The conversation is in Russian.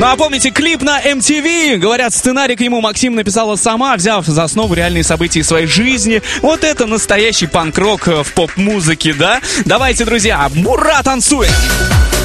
Ну а помните клип на MTV? Говорят, сценарий к нему Максим написала сама, взяв за основу реальные события своей жизни. Вот это настоящий панк-рок в поп-музыке, да? Давайте, друзья, Мура танцует!